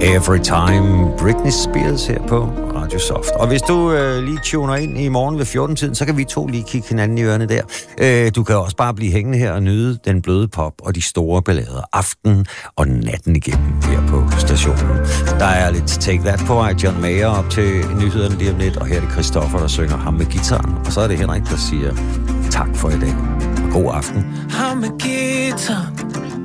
Every Time, Britney Spears her på Radio Soft. Og hvis du lige tuner ind i morgen ved 14-tiden, så kan vi to lige kigge hinanden i ørene der. Du kan også bare blive hængende her og nyde den bløde pop og de store ballader aften og natten igennem her på stationen. Der er lidt Take That på vej, John Mayer op til nyhederne lige om lidt, og her er det Christoffer, der synger ham med gitaren. Og så er det Henrik, der siger tak for i dag og god aften. Ham med gitaren,